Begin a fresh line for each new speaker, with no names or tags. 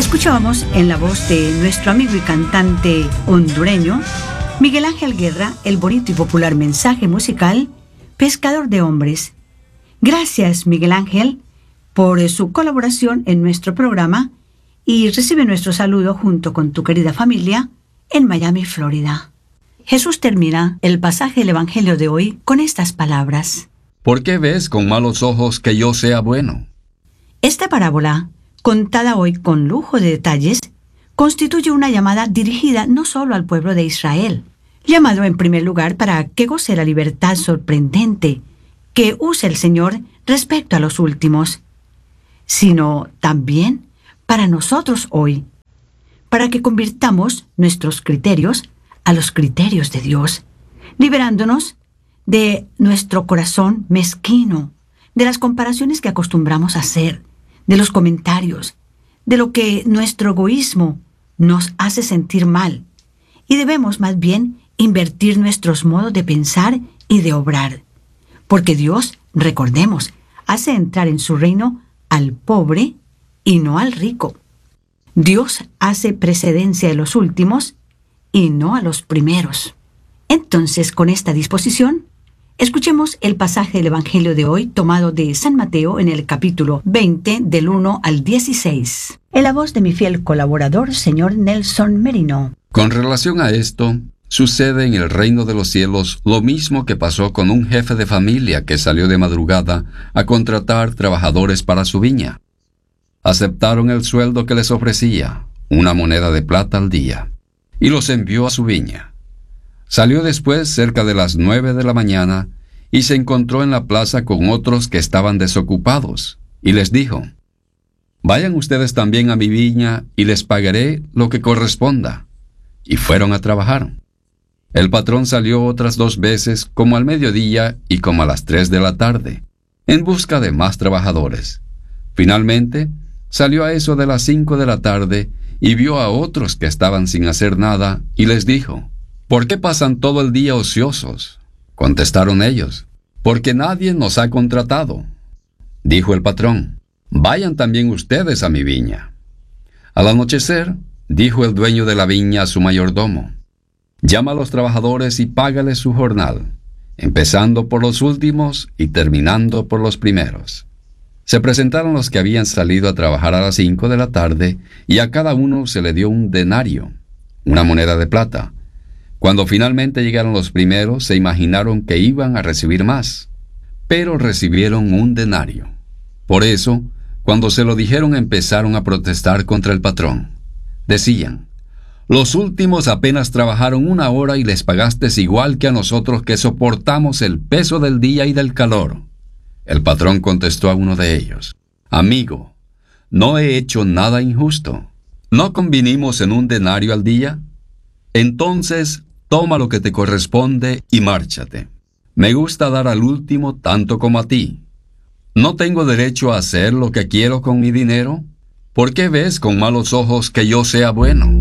Escuchábamos en la voz de nuestro amigo y cantante hondureño Miguel Ángel Guerra el bonito y popular mensaje musical Pescador de Hombres. Gracias, Miguel Ángel, por su colaboración en nuestro programa y recibe nuestro saludo junto con tu querida familia en Miami, Florida. Jesús termina el pasaje del Evangelio de hoy con estas palabras.
¿Por qué ves con malos ojos que yo sea bueno?
Esta parábola, contada hoy con lujo de detalles, constituye una llamada dirigida no solo al pueblo de Israel, llamado en primer lugar para que goce la libertad sorprendente que usa el Señor respecto a los últimos, sino también para nosotros hoy, para que convirtamos nuestros criterios a los criterios de Dios, liberándonos de nuestro corazón mezquino, de las comparaciones que acostumbramos a hacer, de los comentarios, de lo que nuestro egoísmo nos hace sentir mal, y debemos más bien invertir nuestros modos de pensar y de obrar, porque Dios, recordemos, hace entrar en su reino al pobre y no al rico. Dios hace precedencia de los últimos y no a los primeros. Entonces, con esta disposición, escuchemos el pasaje del Evangelio de hoy tomado de San Mateo en el capítulo 20 del 1 al 16. En la voz de mi fiel colaborador, señor Nelson Merino.
Con relación a esto, sucede en el reino de los cielos lo mismo que pasó con un jefe de familia que salió de madrugada a contratar trabajadores para su viña. Aceptaron el sueldo que les ofrecía, una moneda de plata al día, y los envió a su viña. Salió después cerca de las 9 de la mañana y se encontró en la plaza con otros que estaban desocupados, y les dijo: «Vayan ustedes también a mi viña y les pagaré lo que corresponda». Y fueron a trabajar. El patrón salió otras 2 veces, como al mediodía y como a las 3 de la tarde, en busca de más trabajadores. Finalmente, salió a eso de las 5 de la tarde y vio a otros que estaban sin hacer nada y les dijo: «¿Por qué pasan todo el día ociosos?». Contestaron ellos: «Porque nadie nos ha contratado». Dijo el patrón: «Vayan también ustedes a mi viña». Al anochecer, dijo el dueño de la viña a su mayordomo: «Llama a los trabajadores y págales su jornal, empezando por los últimos y terminando por los primeros». Se presentaron los que habían salido a trabajar a las 5 de la tarde, y a cada uno se le dio un denario, una moneda de plata. Cuando finalmente llegaron los primeros, se imaginaron que iban a recibir más, pero recibieron un denario. Por eso, cuando se lo dijeron, empezaron a protestar contra el patrón. Decían: «Los últimos apenas trabajaron 1 hora y les pagaste igual que a nosotros que soportamos el peso del día y del calor». El patrón contestó a uno de ellos: «Amigo, no he hecho nada injusto. ¿No convinimos en un denario al día? Entonces, toma lo que te corresponde y márchate. Me gusta dar al último tanto como a ti. ¿No tengo derecho a hacer lo que quiero con mi dinero? ¿Por qué ves con malos ojos que yo sea bueno?».